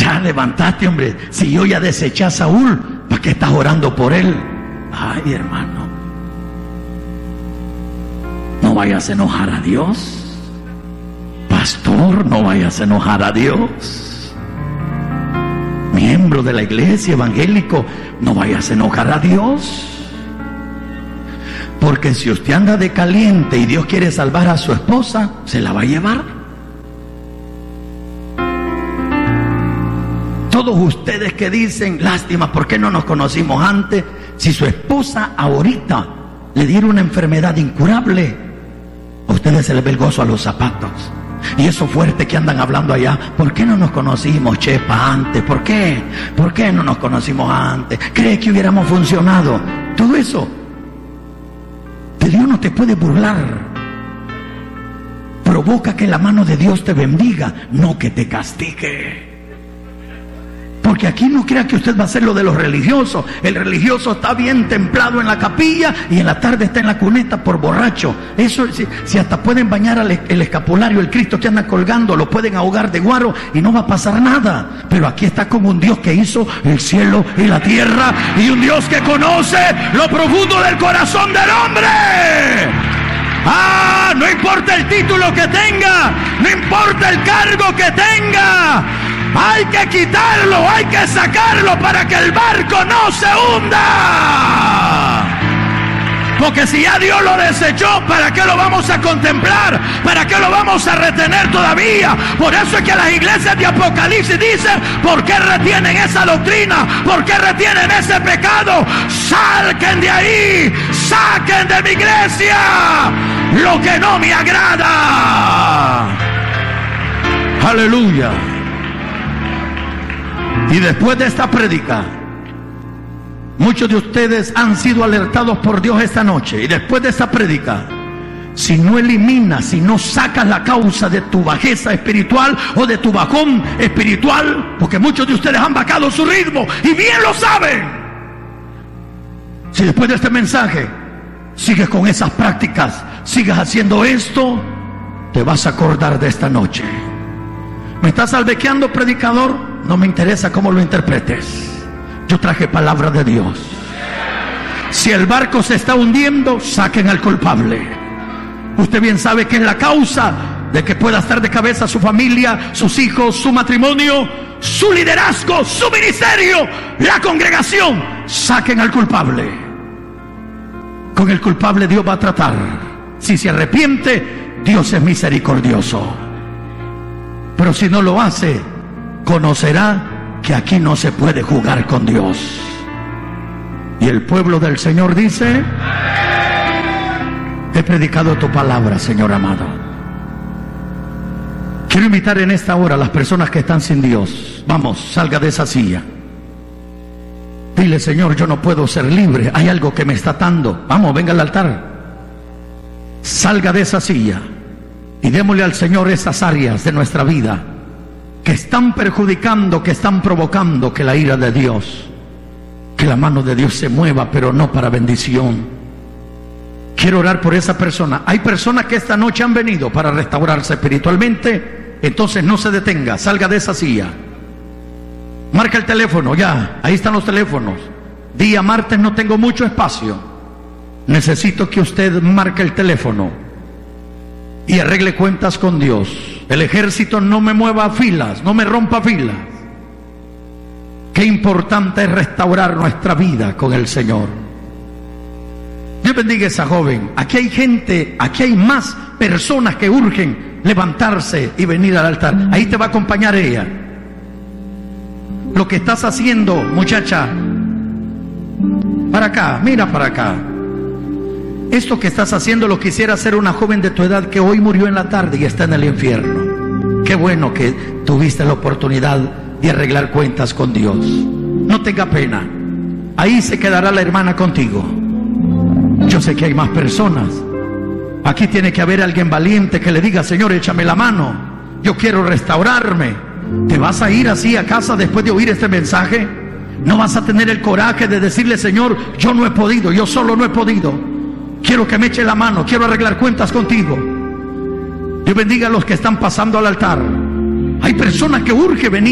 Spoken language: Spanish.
Ya levantaste, hombre. Si yo ya deseché a Saúl, ¿para qué estás orando por él? Ay, hermano, no vayas a enojar a Dios. Pastor, no vayas a enojar a Dios. Miembro de la iglesia, evangélico, no vayas a enojar a Dios. Porque si usted anda de caliente y Dios quiere salvar a su esposa, se la va a llevar. Todos ustedes que dicen, lástima, ¿por qué no nos conocimos antes? Si su esposa ahorita le diera una enfermedad incurable, a ustedes se les ve el gozo a los zapatos. Y eso fuerte que andan hablando allá, ¿por qué no nos conocimos, chepa, antes? ¿Por qué? ¿Por qué no nos conocimos antes? ¿Cree que hubiéramos funcionado? Todo eso, de Dios no te puede burlar. Provoca que la mano de Dios te bendiga, no que te castigue. Porque aquí no crea que usted va a hacer lo de los religiosos. El religioso está bien templado en la capilla y en la tarde está en la cuneta por borracho. Eso, si hasta pueden bañar el escapulario, el Cristo que anda colgando, lo pueden ahogar de guaro y no va a pasar nada. Pero aquí está como un Dios que hizo el cielo y la tierra, y un Dios que conoce lo profundo del corazón del hombre. Ah, no importa el título que tenga, no importa el cargo que tenga, hay que quitarlo, hay que sacarlo para que el barco no se hunda. Porque si ya Dios lo desechó, ¿para qué lo vamos a contemplar? ¿Para qué lo vamos a retener todavía? Por eso es que las iglesias de Apocalipsis dicen, ¿por qué retienen esa doctrina? ¿Por qué retienen ese pecado? ¡Saquen de ahí! ¡Saquen de mi iglesia lo que no me agrada! ¡Aleluya! Y después de esta prédica, muchos de ustedes han sido alertados por Dios esta noche. Y después de esta prédica, si no eliminas, si no sacas la causa de tu bajeza espiritual o de tu bajón espiritual, porque muchos de ustedes han bajado su ritmo y bien lo saben. Si después de este mensaje sigues con esas prácticas, sigues haciendo esto, te vas a acordar de esta noche. ¿Me estás albequeando, predicador? No me interesa cómo lo interpretes. Yo traje palabra de Dios. Si el barco se está hundiendo, saquen al culpable. Usted bien sabe que es la causa de que pueda estar de cabeza su familia, sus hijos, su matrimonio, su liderazgo, su ministerio, la congregación. Saquen al culpable. Con el culpable Dios va a tratar. Si se arrepiente, Dios es misericordioso. Pero si no lo hace, conocerá que aquí no se puede jugar con Dios. Y el pueblo del Señor dice: he predicado tu palabra, Señor amado. Quiero invitar en esta hora a las personas que están sin Dios. Vamos, salga de esa silla. Dile: Señor, yo no puedo ser libre, hay algo que me está atando. Vamos, venga al altar. Salga de esa silla y démosle al Señor esas áreas de nuestra vida que están perjudicando, que están provocando que la ira de Dios, que la mano de Dios se mueva, pero no para bendición. Quiero orar por esa persona. Hay personas que esta noche han venido para restaurarse espiritualmente. Entonces no se detenga, salga de esa silla. Marca el teléfono, ya, ahí están los teléfonos. Día martes no tengo mucho espacio. Necesito que usted marque el teléfono y arregle cuentas con Dios. El ejército no me mueva filas, no me rompa filas. Qué importante es restaurar nuestra vida con el Señor. Dios bendiga a esa joven. Aquí hay gente, aquí hay más personas que urgen levantarse y venir al altar. Ahí te va a acompañar ella. Lo que estás haciendo, muchacha, para acá, mira para acá. Esto que estás haciendo lo quisiera hacer una joven de tu edad que hoy murió en la tarde y está en el infierno. Qué bueno que tuviste la oportunidad de arreglar cuentas con Dios. No tenga pena. Ahí se quedará la hermana contigo. Yo sé que hay más personas. Aquí tiene que haber alguien valiente que le diga: Señor, échame la mano. Yo quiero restaurarme. ¿Te vas a ir así a casa después de oír este mensaje? No vas a tener el coraje de decirle: Señor, yo no he podido, yo solo no he podido. Quiero que me eche la mano, quiero arreglar cuentas contigo. Dios bendiga a los que están pasando al altar. Hay personas que urge venir.